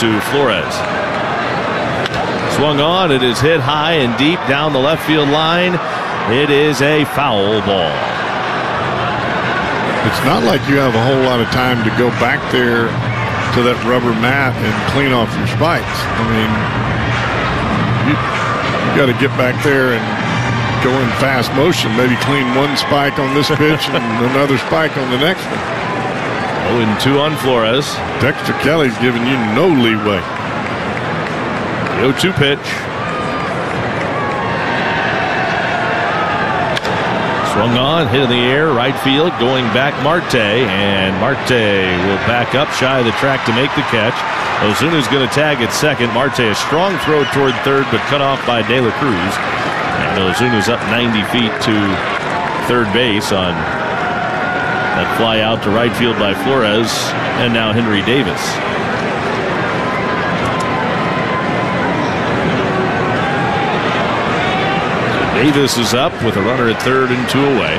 to Flores. Swung on. It is hit high and deep down the left field line. It is a foul ball. It's not like you have a whole lot of time to go back there to that rubber mat and clean off your spikes. I mean, you got to get back there and go in fast motion. Maybe clean one spike on this pitch and another spike on the next one. 0-2 on Flores. Dexter Kelly's giving you no leeway. The 0-2 pitch. Swung on, hit in the air, right field, going back Marte, and Marte will back up shy of the track to make the catch. Ozuna's going to tag at second. Marte, a strong throw toward third, but cut off by De La Cruz. And Ozuna's up 90 feet to third base on that fly out to right field by Flores, and now Henry Davis. Davis is up with a runner at third and 2 away.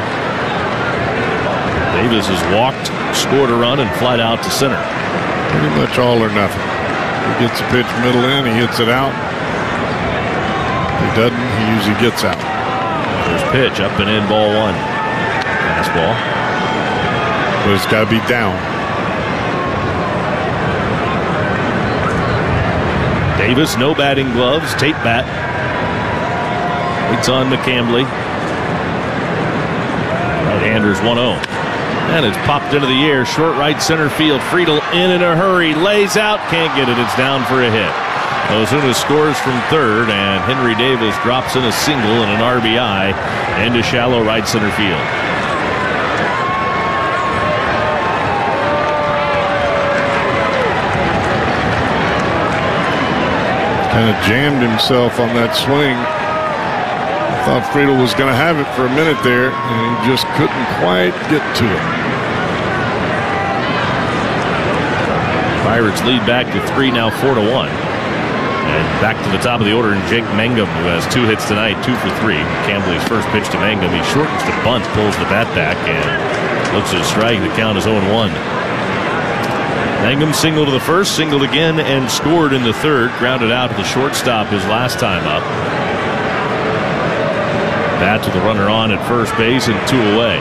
Davis has walked, scored a run, and flied out to center. Pretty much all or nothing. He gets the pitch middle in, he hits it out. If he doesn't, he usually gets out. First pitch up and in, ball one. Fastball. But it's got to be down. Davis, no batting gloves, tape bat. It's on McCambly. Right-handers 1-0. And it's popped into the air. Short right center field. Friedl in a hurry. Lays out. Can't get it. It's down for a hit. Ozuna scores from third, and Henry Davis drops in a single and an RBI into shallow right center field. Kind of jammed himself on that swing. Thought Friedl was going to have it for a minute there, and he just couldn't quite get to it. Pirates lead back to 3, now 4-1. And back to the top of the order, and Jake Mangum, who has 2 hits tonight, 2 for 3. Campbell's first pitch to Mangum. He shortens the bunt, pulls the bat back, and looks at a strike. The count is 0-1. Mangum singled to the first, singled again, and scored in the third. Grounded out to the shortstop his last time up. Bat to the runner on at first base and 2 away.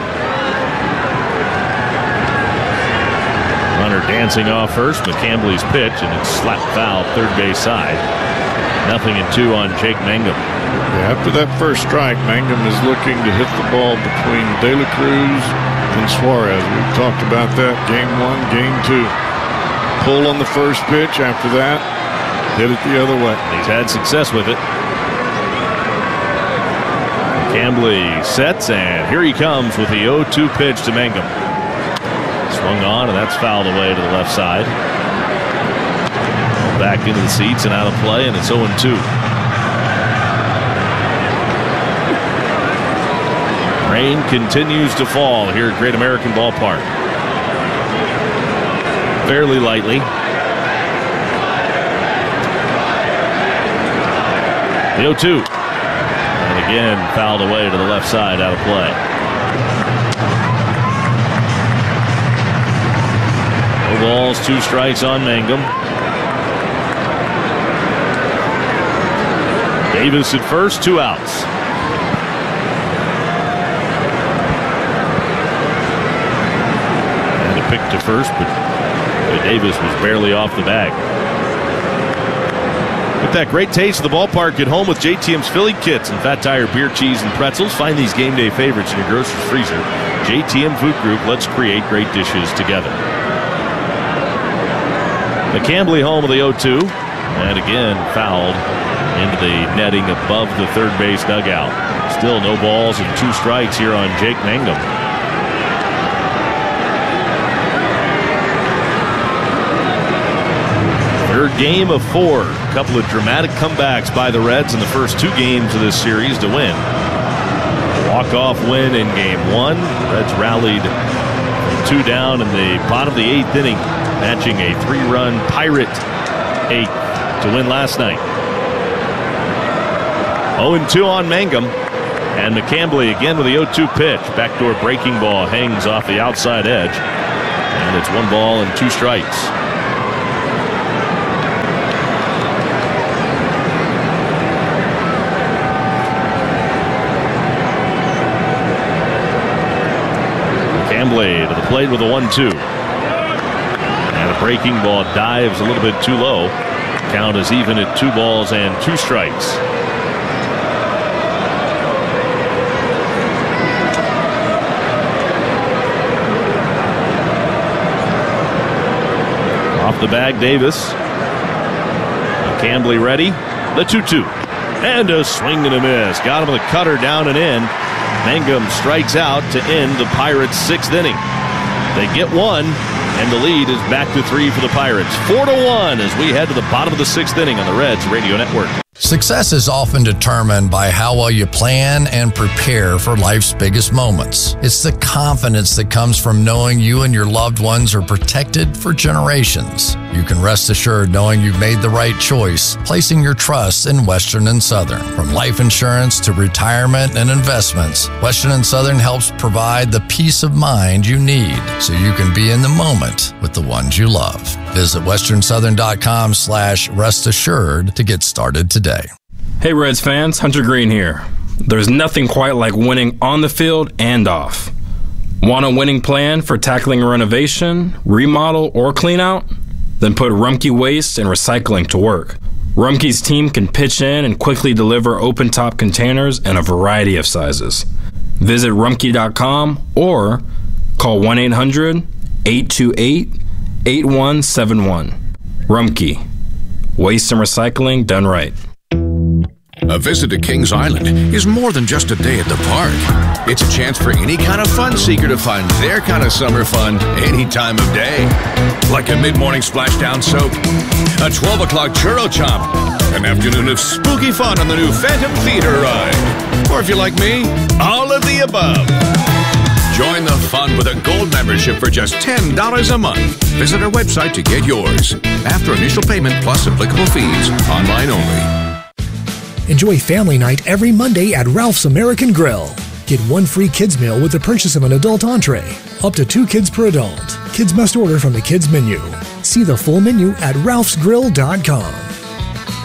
Runner dancing off first. McCambly's pitch, and it's slapped foul third base side. 0-2 on Jake Mangum. Yeah, after that first strike, Mangum is looking to hit the ball between De La Cruz and Suarez. We've talked about that. Game 1, game 2. Pull on the first pitch. After that, hit it the other way. He's had success with it. Cambly sets, and here he comes with the 0-2 pitch to Mangum. Swung on, and that's fouled away to the left side. Back into the seats and out of play, and it's 0-2. Rain continues to fall here at Great American Ballpark. Fairly lightly. The 0-2. And again, fouled away to the left side, out of play. No balls, 2 strikes on Mangum. Davis at first, 2 outs. And a pick to first, but Davis was barely off the bag. With that great taste of the ballpark at home with JTM's Philly Kits and Fat Tire beer, cheese, and pretzels. Find these game day favorites in your grocer's freezer. JTM Food Group, let's create great dishes together. McCambly home with the 0-2. And again, fouled into the netting above the third base dugout. Still no balls and 2 strikes here on Jake Mangum. Third game of 4. A couple of dramatic comebacks by the Reds in the first 2 games of this series to win. Walk-off win in game 1. Reds rallied 2 down in the bottom of the 8th inning, matching a 3-run Pirate 8th to win last night. 0-2 on Mangum. And McCambly again with the 0-2 pitch. Backdoor breaking ball hangs off the outside edge. And it's 1 ball and 2 strikes. plate with a 1-2. And a breaking ball dives a little bit too low. Count is even at 2 balls and 2 strikes. Off the bag, Davis. Cambley ready. The 2-2. And a swing and a miss. Got him with a cutter down and in. Mangum strikes out to end the Pirates' 6th inning. They get 1, and the lead is back to 3 for the Pirates. 4-1 as we head to the bottom of the 6th inning on the Reds Radio Network. Success is often determined by how well you plan and prepare for life's biggest moments. It's the confidence that comes from knowing you and your loved ones are protected for generations. You can rest assured knowing you've made the right choice, placing your trust in Western and Southern. From life insurance to retirement and investments, Western and Southern helps provide the peace of mind you need so you can be in the moment with the ones you love. Visit westernsouthern.com/rest assured to get started today. Hey Reds fans, Hunter Green here. There's nothing quite like winning on the field and off. Want a winning plan for tackling a renovation, remodel, or clean out? Then put Rumpke Waste and Recycling to work. Rumpke's team can pitch in and quickly deliver open-top containers in a variety of sizes. Visit Rumpke.com or call 1-800-828-8171. Rumpke. Waste and recycling done right. A visit to Kings Island is more than just a day at the park. It's a chance for any kind of fun seeker to find their kind of summer fun any time of day. Like a mid-morning splashdown soak, a 12 o'clock churro chomp, an afternoon of spooky fun on the new Phantom Theater ride. Or if you're like me, all of the above. Join the fun with a gold membership for just $10 a month. Visit our website to get yours. After initial payment plus applicable fees. Online only. Enjoy family night every Monday at Ralph's American Grill. Get 1 free kids meal with the purchase of an adult entree. Up to 2 kids per adult. Kids must order from the kids menu. See the full menu at ralphsgrill.com.